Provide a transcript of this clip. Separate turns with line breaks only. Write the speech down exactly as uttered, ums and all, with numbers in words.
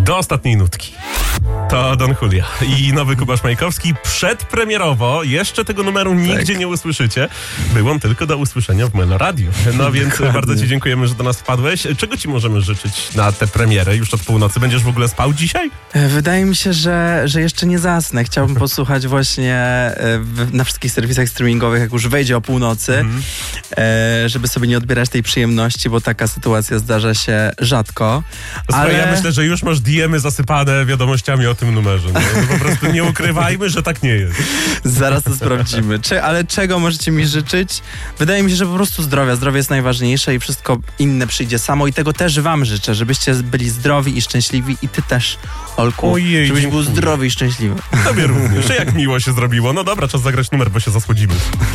Do ostatniej nutki. To Don Julio i nowy Kubasz Majkowski. Przedpremierowo, jeszcze tego numeru nigdzie tak. nie usłyszycie. Był on tylko do usłyszenia w Meloradiu. No więc Dokładnie. Bardzo ci dziękujemy, że do nas wpadłeś. Czego ci możemy życzyć na tę premierę już od północy? Będziesz w ogóle spał dzisiaj?
Wydaje mi się, że, że jeszcze nie zasnę. Chciałbym posłuchać właśnie w, na wszystkich serwisach streamingowych, jak już wejdzie o północy, mm. e, żeby sobie nie odbierać tej przyjemności, bo taka sytuacja zdarza się rzadko.
Słuchaj,
ale...
ja myślę, że już masz D M y zasypane wiadomościami o tym numerze. No, no po prostu nie ukrywajmy, że tak nie jest.
Zaraz to sprawdzimy. Cze- ale czego możecie mi życzyć? Wydaje mi się, że po prostu zdrowia. Zdrowie jest najważniejsze i wszystko inne przyjdzie samo. I tego też wam życzę, żebyście byli zdrowi i szczęśliwi. I ty też, Olku,
Ojej,
żebyś
dziękuję.
był zdrowy i szczęśliwy.
Tobie również. Jak miło się zrobiło. No dobra, czas zagrać numer, bo się zasłodzimy.